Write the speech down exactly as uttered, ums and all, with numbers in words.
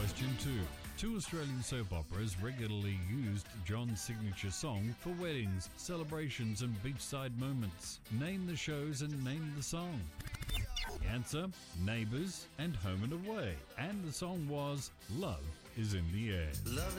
Question two. Two Australian soap operas regularly used John's signature song for weddings, celebrations and beachside moments. Name the shows and name the song. The answer, Neighbours and Home and Away. And the song was Love is in the Air. Love